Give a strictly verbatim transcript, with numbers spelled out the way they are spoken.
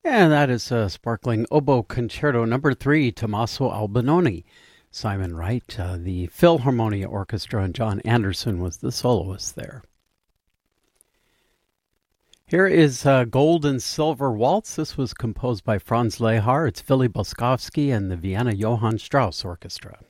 And that is a sparkling oboe concerto number three, Tommaso Albinoni. Simon Wright, uh, the Philharmonia Orchestra, and John Anderson was the soloist there. Here is uh, Gold and Silver Waltz. This was composed by Franz Lehár. It's Philly Boskovsky and the Vienna Johann Strauss Orchestra.